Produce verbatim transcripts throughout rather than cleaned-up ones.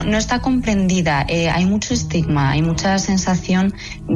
No está comprendida, eh, hay mucho estigma, hay mucha sensación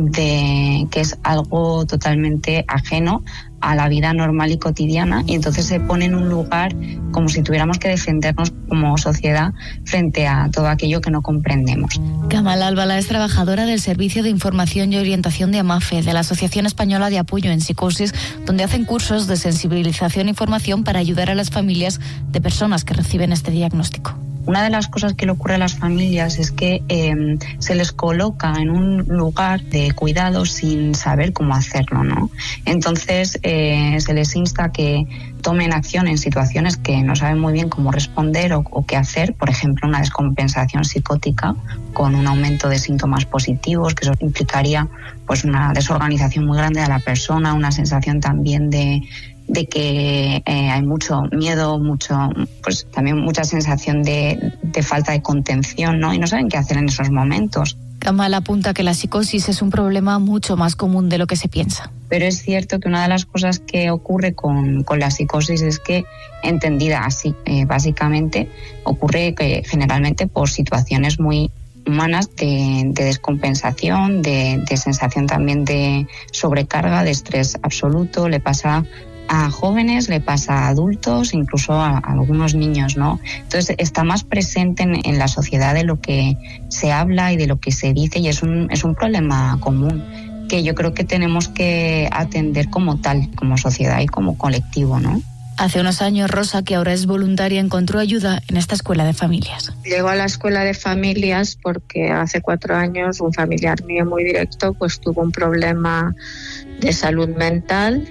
de que es algo totalmente ajeno a la vida normal y cotidiana, y entonces se pone en un lugar como si tuviéramos que defendernos como sociedad frente a todo aquello que no comprendemos. Kamal Álvala es trabajadora del Servicio de Información y Orientación de AMAFE, de la Asociación Española de Apoyo en Psicosis, donde hacen cursos de sensibilización e información para ayudar a las familias de personas que reciben este diagnóstico. Una de las cosas que le ocurre a las familias es que eh, se les coloca en un lugar de cuidado sin saber cómo hacerlo, ¿no? Entonces eh, se les insta a que tomen acción en situaciones que no saben muy bien cómo responder o, o qué hacer, por ejemplo, una descompensación psicótica con un aumento de síntomas positivos, que eso implicaría pues una desorganización muy grande de la persona, una sensación también de de que eh, hay mucho miedo, mucho, pues también mucha sensación de, de falta de contención, ¿no? Y no saben qué hacer en esos momentos. Kamal apunta que la psicosis es un problema mucho más común de lo que se piensa. Pero es cierto que una de las cosas que ocurre con, con la psicosis es que, entendida así, eh, básicamente, ocurre que generalmente por situaciones muy humanas de, de descompensación, de, de sensación también de sobrecarga, de estrés absoluto. Le pasa a jóvenes, le pasa a adultos, incluso a, a algunos niños, ¿no? Entonces está más presente en, en la sociedad de lo que se habla y de lo que se dice, y es un, es un problema común que yo creo que tenemos que atender como tal, como sociedad y como colectivo, ¿no? Hace unos años, Rosa, que ahora es voluntaria, encontró ayuda en esta escuela de familias. Llego a la escuela de familias porque hace cuatro años un familiar mío muy directo pues tuvo un problema de salud mental.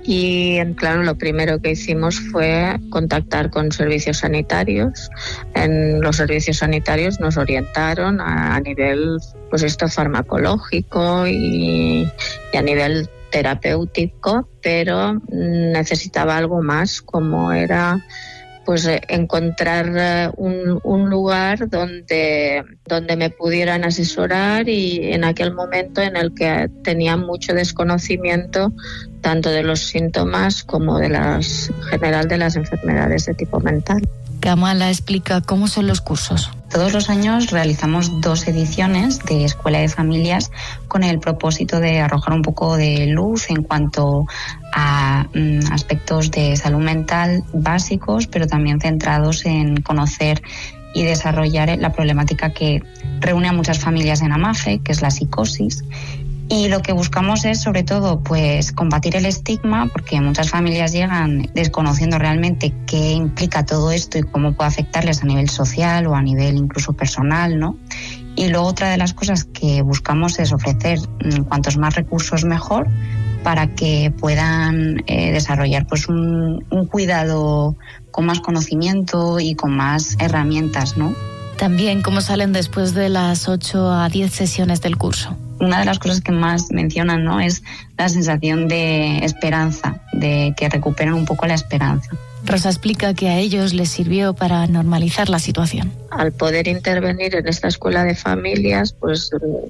Y claro, lo primero que hicimos fue contactar con servicios sanitarios. En los servicios sanitarios nos orientaron a, a nivel, pues esto farmacológico y, y a nivel terapéutico, pero necesitaba algo más, como era pues encontrar un, un lugar donde, donde me pudieran asesorar, y en aquel momento en el que tenía mucho desconocimiento tanto de los síntomas como de las general de las enfermedades de tipo mental. Kamala explica cómo son los cursos. Todos los años realizamos dos ediciones de Escuela de Familias con el propósito de arrojar un poco de luz en cuanto a mm, aspectos de salud mental básicos, pero también centrados en conocer y desarrollar la problemática que reúne a muchas familias en AMAFE, que es la psicosis. Y lo que buscamos es, sobre todo, pues combatir el estigma, porque muchas familias llegan desconociendo realmente qué implica todo esto y cómo puede afectarles a nivel social o a nivel incluso personal, ¿no? Y luego otra de las cosas que buscamos es ofrecer mmm, cuantos más recursos mejor para que puedan eh, desarrollar pues un, un cuidado con más conocimiento y con más herramientas, ¿no? También cómo salen después de las ocho a diez sesiones del curso. Una de las cosas que más mencionan, ¿no?, es la sensación de esperanza, de que recuperen un poco la esperanza. Rosa explica que a ellos les sirvió para normalizar la situación. Al poder intervenir en esta escuela de familias, pues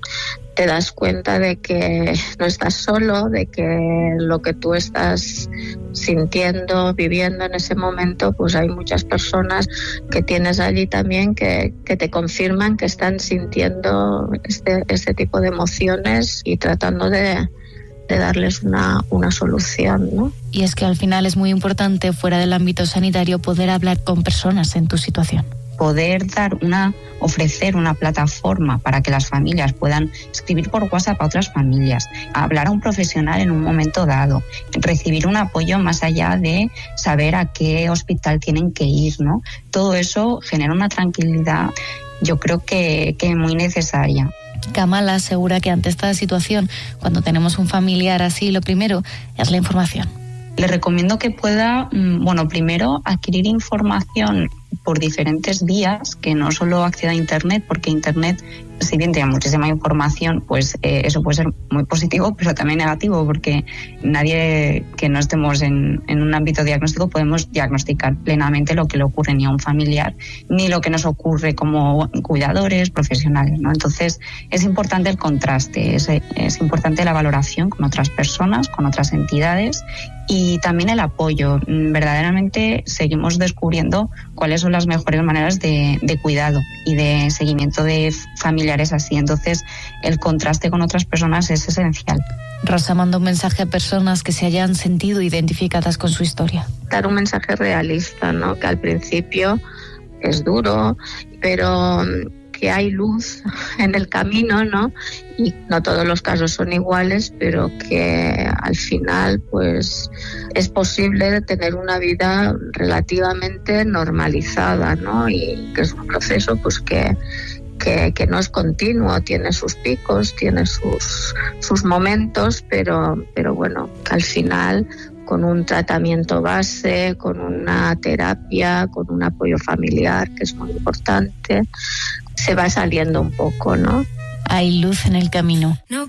te das cuenta de que no estás solo, de que lo que tú estás sintiendo, viviendo en ese momento, pues hay muchas personas que tienes allí también que, que te confirman que están sintiendo este, este tipo de emociones y tratando de, de darles una, una solución, ¿no? Y es que al final es muy importante, fuera del ámbito sanitario, poder hablar con personas en tu situación. Poder dar una, ofrecer una plataforma para que las familias puedan escribir por WhatsApp a otras familias, hablar a un profesional en un momento dado, recibir un apoyo más allá de saber a qué hospital tienen que ir, ¿no? Todo eso genera una tranquilidad, yo creo que, que muy necesaria. Kamala asegura que ante esta situación, cuando tenemos un familiar así, lo primero es la información. Le recomiendo que pueda, bueno, primero adquirir información por diferentes vías, que no solo acceda a Internet, porque Internet, si bien tiene muchísima información, pues eh, eso puede ser muy positivo, pero también negativo, porque nadie que no estemos en, en un ámbito diagnóstico podemos diagnosticar plenamente lo que le ocurre ni a un familiar, ni lo que nos ocurre como cuidadores, profesionales, ¿no? Entonces, es importante el contraste, es, es importante la valoración con otras personas, con otras entidades, y también el apoyo. Verdaderamente seguimos descubriendo cuáles son las mejores maneras de, de cuidado y de seguimiento de familiares así. Entonces, el contraste con otras personas es esencial. Rosa manda un mensaje a personas que se hayan sentido identificadas con su historia. Dar un mensaje realista, ¿no? Que al principio es duro, pero que hay luz en el camino, ¿no? Y no todos los casos son iguales, pero que al final pues es posible tener una vida relativamente normalizada, ¿no? Y que es un proceso pues que Que, que no es continuo, tiene sus picos, tiene sus, sus momentos, pero, pero bueno, que al final con un tratamiento base, con una terapia, con un apoyo familiar, que es muy importante, se va saliendo un poco, ¿no? Hay luz en el camino. No